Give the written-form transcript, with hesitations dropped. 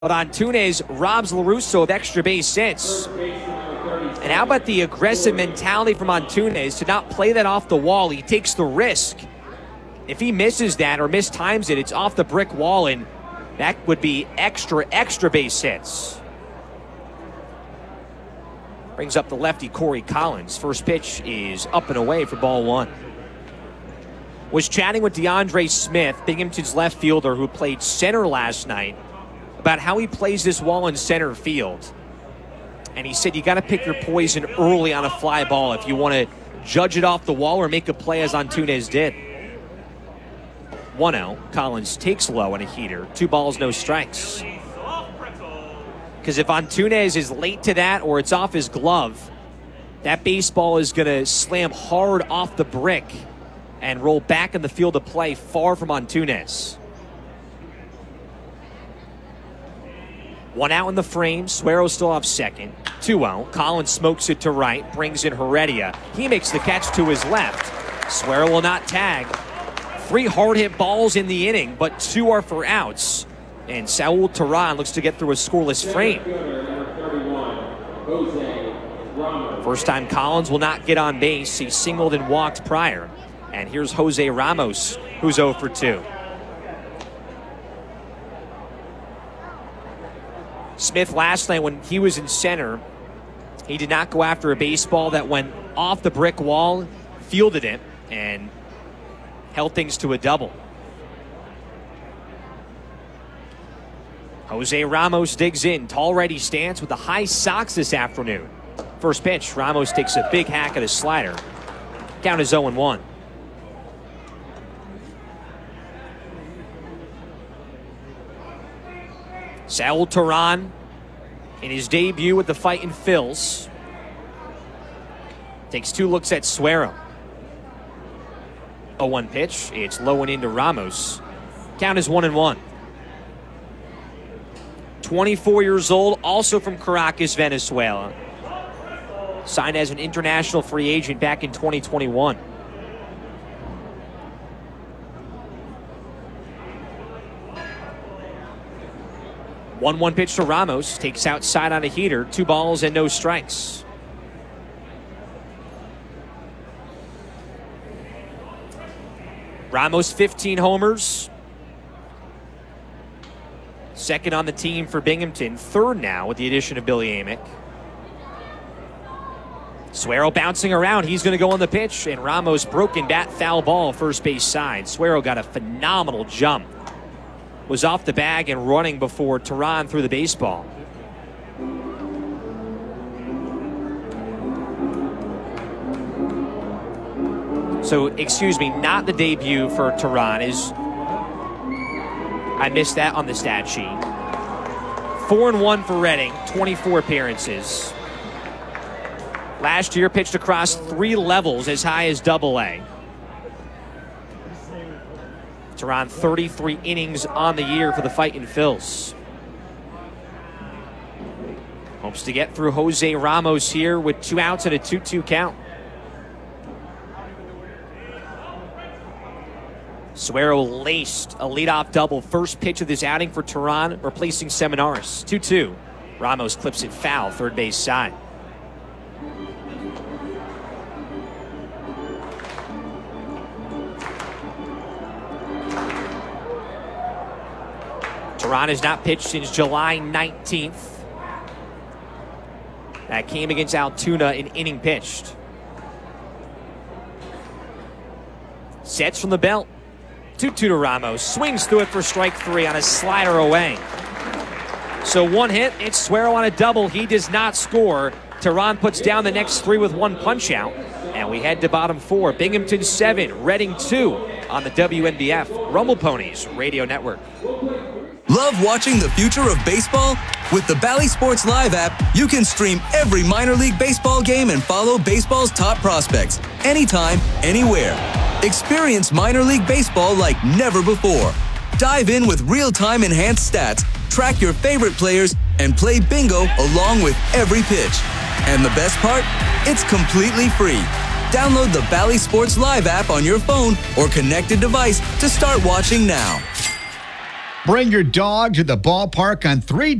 But Antunes robs LaRusso of extra base hits. And how about the aggressive mentality from Antunes to not play that off the wall? He takes the risk. If he misses that or mistimes it, it's off the brick wall, and that would be extra base hits. Brings up the lefty Corey Collins. First pitch is up and away for ball one. Was chatting with DeAndre Smith, Binghamton's left fielder who played center last night, about how he plays this wall in center field. And he said you got to pick your poison early on a fly ball if you want to judge it off the wall or make a play as Antunes did. 1-0. Collins takes low on a heater. 2 balls, no strikes. Because if Antunes is late to that or it's off his glove, that baseball is going to slam hard off the brick and roll back in the field of play far from Antunes. 1 out in the frame. Suero still off second. 2-0. Collins smokes it to right. Brings in Heredia. He makes the catch to his left. Suero will not tag. 3 hard-hit balls in the inning, but 2 are for outs. And Saul Teheran looks to get through a scoreless frame. First time Collins will not get on base. He singled and walked prior. And here's Jose Ramos, who's 0 for 2. Smith last night when he was in center, he did not go after a baseball that went off the brick wall, fielded it, and held things to a double. Jose Ramos digs in. Tall righty stance with the high socks this afternoon. First pitch, Ramos takes a big hack at his slider. Count is 0-1. Saul Teheran in his debut with the Fightin' Phils takes 2 looks at Suero. 0-1 pitch. It's low and into Ramos. Count is 1-1. 24 years old, also from Caracas, Venezuela. Signed as an international free agent back in 2021. One pitch to Ramos. Takes outside on a heater. 2 balls and no strikes. Ramos 15 homers. Second on the team for Binghamton. Third now with the addition of Billy Amick. Suero bouncing around. He's going to go on the pitch. And Ramos broken bat, foul ball, first base side. Suero got a phenomenal jump. Was off the bag and running before Teheran threw the baseball. So, excuse me, not the debut for Teheran. I missed that on the stat sheet. 4-1 for Reading, 24 appearances. Last year, pitched across 3 levels as high as AA. Teheran 33 innings on the year for the Fightin' Phils. Hopes to get through Jose Ramos here with 2 outs and a 2-2 count. Suero laced a leadoff double. First pitch of this outing for Teheran, replacing Seminaris. 2-2. Ramos clips it foul, third base side. Teheran has not pitched since July 19th. That came against Altoona in inning pitched. Sets from the belt. 2-2 to Ramos. Swings through it for strike 3 on a slider away. So 1 hit. It's Suero on a double. He does not score. Teheran puts down the next 3 with 1 punch out. And we head to bottom 4. Binghamton 7, Reading 2 on the WNBF Rumble Ponies Radio Network. Love watching the future of baseball? With the Bally Sports Live app, you can stream every minor league baseball game and follow baseball's top prospects anytime, anywhere. Experience minor league baseball like never before. Dive in with real-time enhanced stats, track your favorite players, and play bingo along with every pitch. And the best part? It's completely free. Download the Bally Sports Live app on your phone or connected device to start watching now. Bring your dog to the ballpark on 3